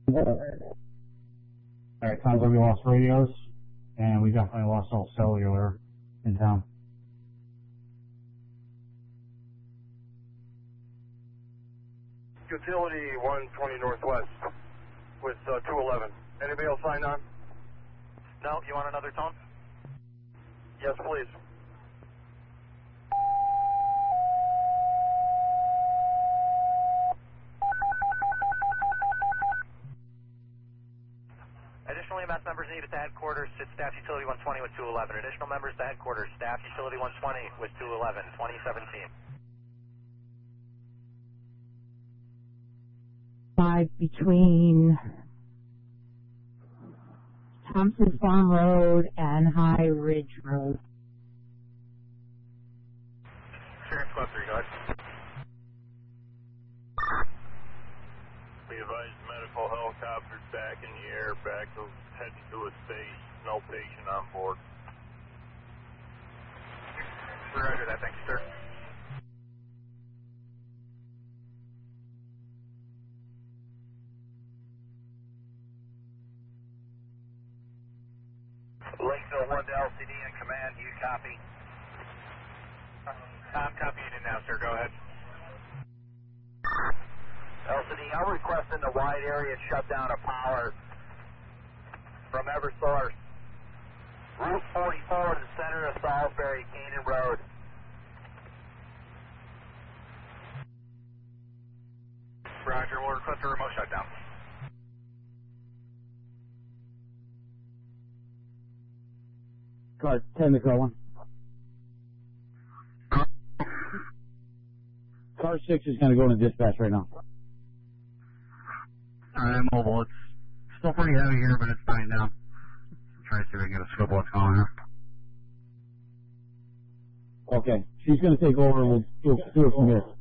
Alright, sounds like we lost radios, and we definitely lost all cellular in town. Utility 120 Northwest with 211. Anybody else signed on? No, you want another tone? Yes, please. Additional EMS members needed to headquarters at Staff Utility 120 with 211. Additional members to headquarters, Staff Utility 120 with 211, 2017. 5 between Thompson Farm Road and High Ridge Road. Insurance Club 3, go ahead. Be advised, medical helicopters back in the air, back to heading to a stage. No patient on board. Roger that, thank you, sir. Lakeville 1 to LCD in command, do you copy? I'm copying it now, sir, go ahead. LCD, I'm requesting the wide area shutdown of power from Eversource. Route 44 to the center of Salisbury, Canaan Road. Roger, we'll request a remote shutdown. Car 10 to car 1. Car 6 is going to go into dispatch right now. Alright, mobile. It's still pretty heavy here, but it's dying down. Try to see if we can get a scope of what's going on here. Okay. She's going to take over and we'll do it from here.